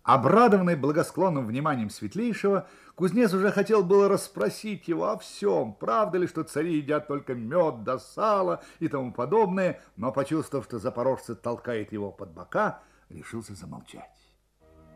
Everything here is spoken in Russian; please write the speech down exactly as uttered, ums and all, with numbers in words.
Обрадованный благосклонным вниманием Светлейшего, кузнец уже хотел было расспросить его о всем, правда ли, что цари едят только мед да сало и тому подобное, но, почувствовав, что запорожцы толкает его под бока, решился замолчать.